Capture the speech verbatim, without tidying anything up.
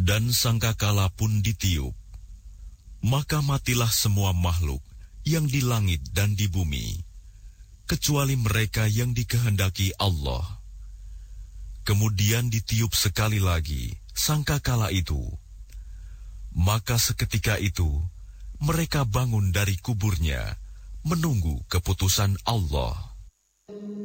Dan sangkakala pun ditiup, maka matilah semua makhluk yang di langit dan di bumi, kecuali mereka yang dikehendaki Allah. Kemudian ditiup sekali lagi sangkakala itu, maka seketika itu mereka bangun dari kuburnya, menunggu keputusan Allah.